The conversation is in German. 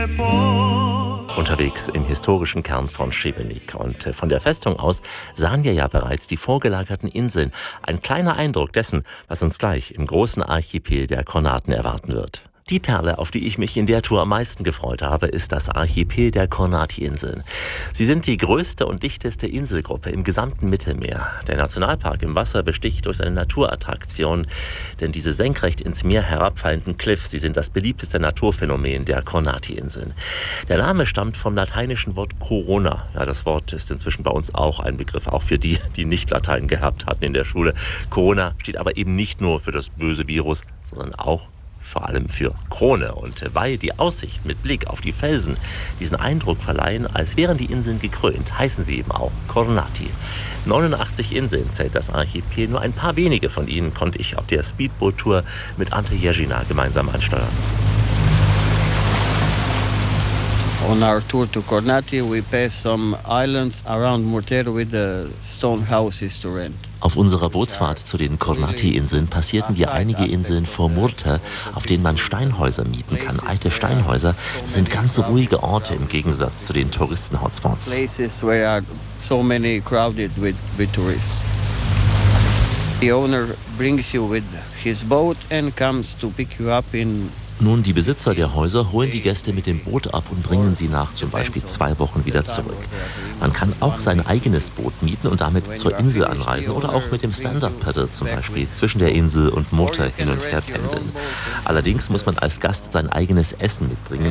Unterwegs im historischen Kern von Šibenik. Und von der Festung aus sahen wir ja bereits die vorgelagerten Inseln. Ein kleiner Eindruck dessen, was uns gleich im großen Archipel der Kornaten erwarten wird. Die Perle, auf die ich mich in der Tour am meisten gefreut habe, ist das Archipel der Kornati-Inseln. Sie sind die größte und dichteste Inselgruppe im gesamten Mittelmeer. Der Nationalpark im Wasser besticht durch seine Naturattraktion, denn diese senkrecht ins Meer herabfallenden Cliffs, sie sind das beliebteste Naturphänomen der Kornati-Inseln. Der Name stammt vom lateinischen Wort Corona. Ja, das Wort ist inzwischen bei uns auch ein Begriff, auch für die, die nicht Latein gehabt hatten in der Schule. Corona steht aber eben nicht nur für das böse Virus, sondern auch vor allem für Krone. Und weil die Aussicht mit Blick auf die Felsen diesen Eindruck verleihen, als wären die Inseln gekrönt, heißen sie eben auch Kornati. 89 Inseln zählt das Archipel, nur ein paar wenige von ihnen konnte ich auf der Speedboot-Tour mit Ante Ježina gemeinsam ansteuern. On our tour to Kornati, we pass some islands around Murter with the stone houses to rent. Auf unserer Bootsfahrt zu den Kornati-Inseln passierten wir einige Inseln vor Murter, auf denen man Steinhäuser mieten kann. Alte Steinhäuser sind ganz ruhige Orte im Gegensatz zu den Touristen-Hotspots. Places where are so many crowded with tourists. The owner brings you with his boat and comes to pick you up in. Nun, die Besitzer der Häuser holen die Gäste mit dem Boot ab und bringen sie nach zum Beispiel 2 Wochen wieder zurück. Man kann auch sein eigenes Boot mieten und damit zur Insel anreisen oder auch mit dem Stand-Up-Paddle zum Beispiel zwischen der Insel und Murter hin und her pendeln. Allerdings muss man als Gast sein eigenes Essen mitbringen.